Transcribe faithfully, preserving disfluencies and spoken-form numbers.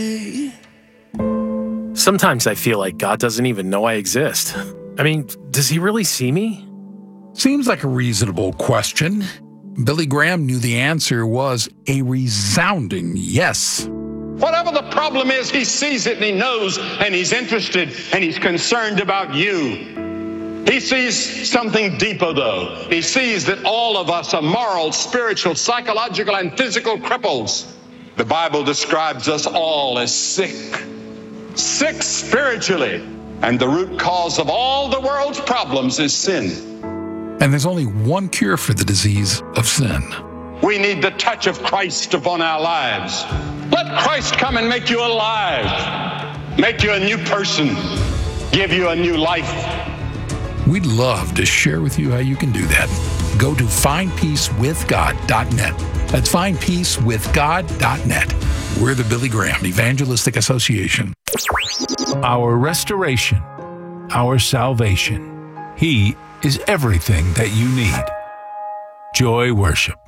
Sometimes I feel like God doesn't even know I exist. I mean, does he really see me? Seems like a reasonable question. Billy Graham knew the answer was a resounding yes. Whatever the problem is, he sees it and he knows and he's interested and he's concerned about you. He sees something deeper, though. He sees that all of us are moral, spiritual, psychological, and physical cripples. The Bible describes us all as sick. Sick spiritually. And the root cause of all the world's problems is sin. And there's only one cure for the disease of sin. We need the touch of Christ upon our lives. Let Christ come and make you alive. Make you a new person. Give you a new life. We'd love to share with you how you can do that. Go to find peace with god dot net. That's find peace with god dot net. We're the Billy Graham Evangelistic Association. Our restoration, our salvation. He is everything that you need. Joy Worship.